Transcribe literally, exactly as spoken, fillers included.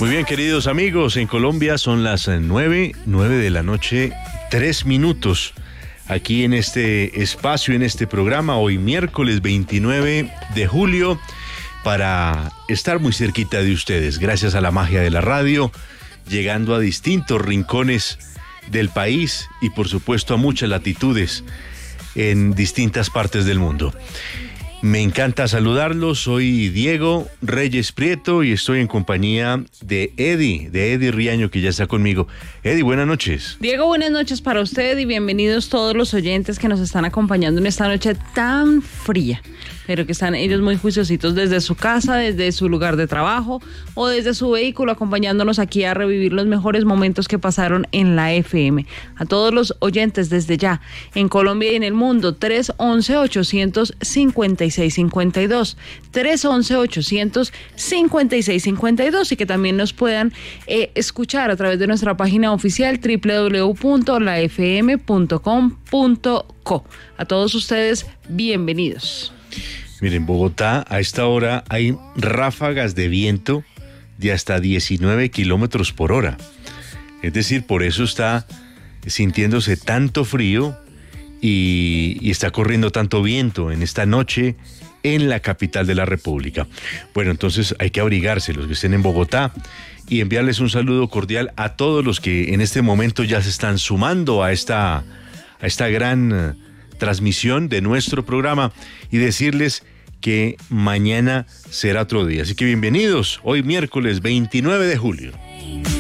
Muy bien, queridos amigos, en Colombia son las nueve, nueve de la noche, tres minutos. Aquí en este espacio, en este programa, hoy miércoles veintinueve de julio, para estar muy cerquita de ustedes, gracias a la magia de la radio, llegando a distintos rincones del país y por supuesto a muchas latitudes en distintas partes del mundo. Me encanta saludarlos, soy Diego Reyes Prieto y estoy en compañía de Eddie, de Eddie Riaño, que ya está conmigo. Eddie, buenas noches. Diego, buenas noches para usted y bienvenidos todos los oyentes que nos están acompañando en esta noche tan fría, pero que están ellos muy juiciositos desde su casa, desde su lugar de trabajo o desde su vehículo, acompañándonos aquí a revivir los mejores momentos que pasaron en la F M. A todos los oyentes desde ya, en Colombia y en el mundo, tres once, ochocientos cincuenta y seis cincuenta y dos, tres once, ochocientos cincuenta y seis cincuenta y dos, y que también nos puedan eh, escuchar a través de nuestra página oficial doble u doble u doble u punto la f m punto com punto co. A todos ustedes, bienvenidos. Miren, en Bogotá a esta hora hay ráfagas de viento de hasta diecinueve kilómetros por hora. Es decir, por eso está sintiéndose tanto frío y, y está corriendo tanto viento en esta noche en la capital de la República. Bueno, entonces hay que abrigarse los que estén en Bogotá y enviarles un saludo cordial a todos los que en este momento ya se están sumando a esta, a esta gran uh, transmisión de nuestro programa y decirles que mañana será otro día. Así que bienvenidos, hoy miércoles veintinueve de julio.